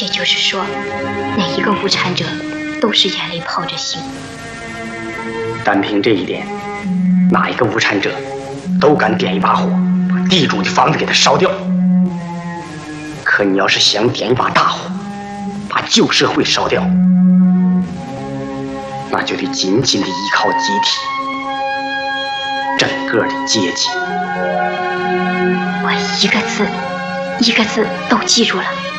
也就是说，哪一个无产者都是眼泪泡着心。 单凭这一点，哪一个无产者都敢点一把火，把地主的房子给他烧掉。可你要是想点一把大火，把旧社会烧掉，那就得紧紧地依靠集体，整个的阶级。 我一个字一个字都记住了。